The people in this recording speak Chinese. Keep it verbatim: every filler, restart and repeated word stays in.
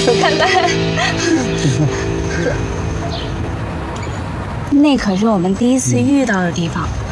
拜拜。那可是我们第一次遇到的地方。